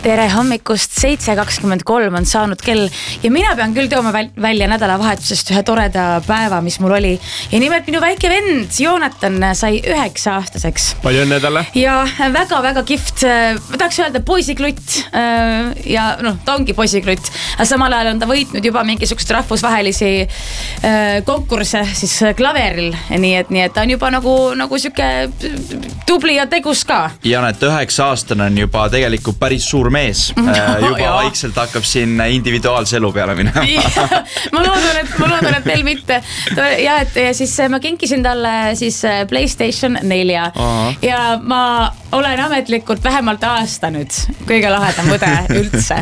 Tere hommikust, 7.23 on saanud kell ja mina pean küll tooma välja nädalavahetusest ühe toreda päeva, mis mul oli. Ja nimelt minu väike vend Joonatan sai 9-aastaseks. Palju õnne talle? Ja väga-väga kihvt, ma tahaks öelda poisiklutt ja ta ongi poisiklutt. Aga samal ajal on ta võitnud juba mingisugust rahvusvahelisi konkursse siis klaveril. Nii et ta on juba nagu siuke tubli ja tegus ka. Janet, 9-aastane on juba tegelikult päris suur mees. Juba vaikselt hakkab siin individuaalse elu peale minema. ma loodan, et veel mitte. Ja siis ma kinkisin talle siis PlayStation 4. Ja ma olen ametlikult vähemalt aasta nüüd kõige lahedam võde üldse.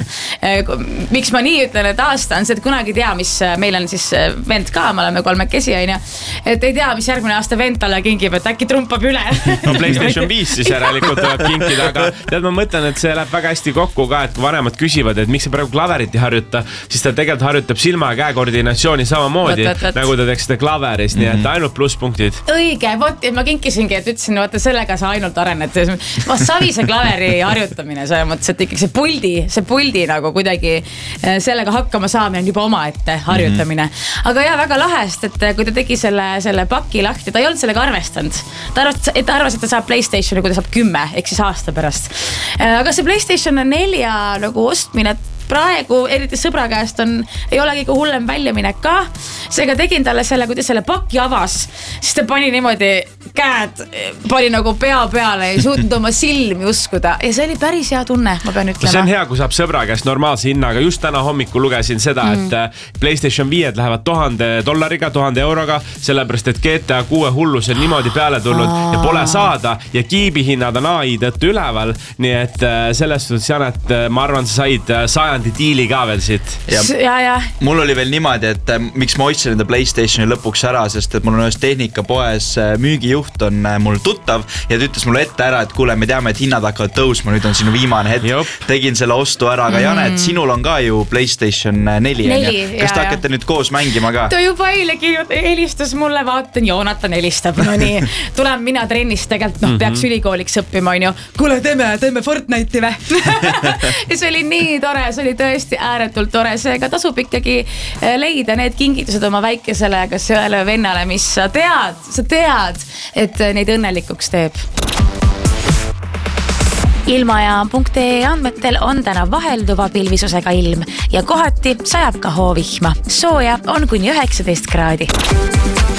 Miks ma nii ütlen, et aasta on see, et kunagi tea, mis meil on siis vend ka, me oleme 3-kesi, et ei tea, mis järgmine aasta vend talle kingib, et äkki trumpab üle. No PlayStation 5 siis järelikult tuleb kinkida, aga tead, ma mõtlen, et see läheb väga hästi kokku ka, et kui vanemad küsivad, et miks sa praegu klaverit ei harjuta, siis ta tegelikult harjutab silma ja käekoordinatsiooni samamoodi, nagu ta teeks seda klaveris, nii et ainult plusspunktid. Õige, ma kinkisingi, et ütlesin, vaata sellega sa ainult arened. Savise klaveri harjutamine, selles mõttes, et ikkagi see puldi nagu kuidagi sellega hakkama saamine on juba omaette harjutamine. Aga väga lahest, et kui ta tegi selle paki lahti, ta ei olnud sellega arvestanud. Ta arvas, et ta saab PlayStationi, kui ta saab 10, ehk siis aasta pärast. Aga see PlayStation 4 nagu ostmine praegu, eriti sõbra käest ei ole kõige hullem väljaminek ka. Seega tegin talle kui ta selle paki avas, siis ta pani niimoodi käed, pani nagu pea peale, ei suutnud oma silmi uskuda. Ja see oli päris hea tunne, ma pean ütlema. See on hea, kui saab sõbra käest normaalse hinnaga. Just täna hommikul lugesin seda, et PlayStation 5 lähevad $1000, €1000, sellepärast, et GTA 6 hullus on niimoodi peale tulnud ja pole saada ja kiibihinnad on AI tõttu üleval. Nii et selles suhtes, Janet, ma arvan, sa said 100 diili ka veel siit. Ja. Mul oli veel niimoodi, et miks ma ostsin enda PlayStationi lõpuks ära, sest et mul on ühes tehnikapoes müügijuht on mul tuttav ja ta ütles mulle ette ära, et kuule, me teame, et hinnad hakkavad tõusma, nüüd on sinu viimane hetk. Tegin selle ostu ära, aga Janet, sinul on ka ju PlayStation 4. Kas te hakkate nüüd koos mängima ka? Ta juba eilegi helistas mulle, vaatan, Joonatan helistab. No nii, tulen mina trennist tegelikult, peaks ülikooliks õppima, on ju. Kuule, teeme Fortnite'i või? Ja see oli nii tore, see oli tõesti ääretult tore, seega tasub ikkagi leida need kingitused oma väikesele kas ühele vennale, mis sa tead, et neid õnnelikuks teeb. Ilmaja.ee andmetel on täna vahelduva pilvisusega ilm ja kohati sajab ka hoovihma. Sooja on kuni 19 kraadi.